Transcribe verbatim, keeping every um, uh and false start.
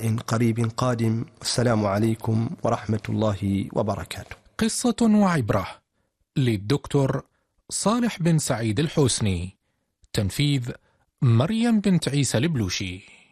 لقاء قريب قادم. السلام عليكم ورحمة الله وبركاته. قصة وعبرة للدكتور صالح بن سعيد الحسني، تنفيذ مريم بنت عيسى البلوشي.